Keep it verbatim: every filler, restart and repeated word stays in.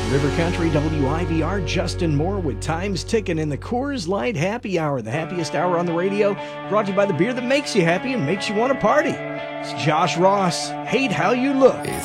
River Country W I V R, Justin Moore with Time's Ticking in the Coors Light Happy Hour, the happiest hour on the radio, brought to you by the beer that makes you happy and makes you want to party. It's Josh Ross, Hate How You Look. It's